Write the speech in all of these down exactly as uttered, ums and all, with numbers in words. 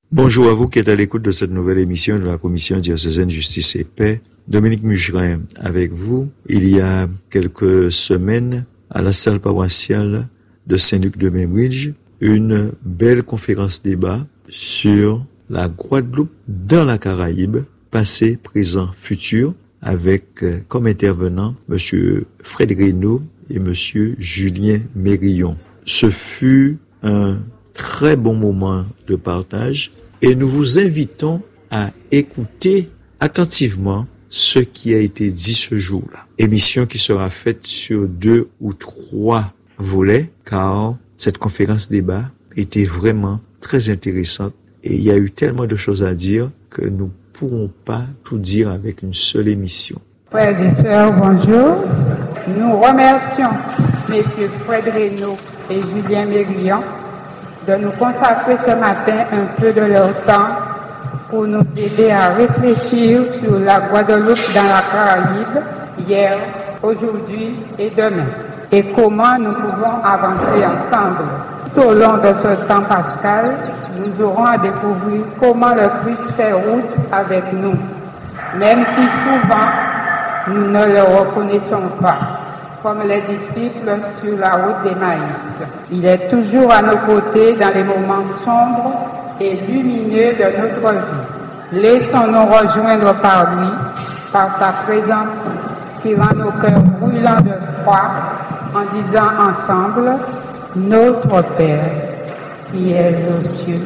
Bonjour à vous qui êtes à l'écoute de cette nouvelle émission de la Commission diocésaine Justice et Paix. Dominique Mugerin avec vous. Il y a quelques semaines, à la salle paroissiale de Saint-Luc de Memridge, une belle conférence débat sur la Guadeloupe dans la Caraïbe, passé, présent, futur, avec comme intervenant Monsieur Fred Reynaud et Monsieur Julien Mérillon. Ce fut un très bon moment de partage et nous vous invitons à écouter attentivement ce qui a été dit ce jour-là. Émission qui sera faite sur deux ou trois volets car cette conférence débat était vraiment très intéressante et il y a eu tellement de choses à dire que nous ne pourrons pas tout dire avec une seule émission. Frères et sœurs, bonjour. Nous remercions messieurs Fred Reynaud et Julien Mérillon de nous consacrer ce matin un peu de leur temps pour nous aider à réfléchir sur la Guadeloupe dans la Caraïbe, hier, aujourd'hui et demain, et comment nous pouvons avancer ensemble. Tout au long de ce temps pascal, nous aurons à découvrir comment le Christ fait route avec nous, même si souvent nous ne le reconnaissons pas, comme les disciples sur la route d'Emmaüs. Il est toujours à nos côtés dans les moments sombres et lumineux de notre vie. Laissons-nous rejoindre par lui, par sa présence qui rend nos cœurs brûlants de froid, en disant ensemble, Notre Père, qui es aux cieux.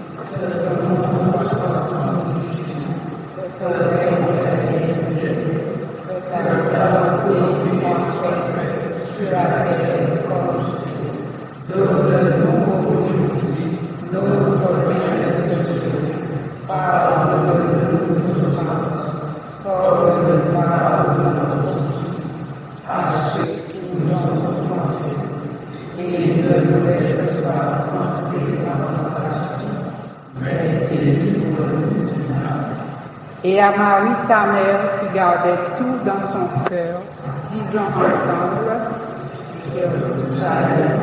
Et à Marie, sa mère, qui gardait tout dans son cœur, disons ensemble,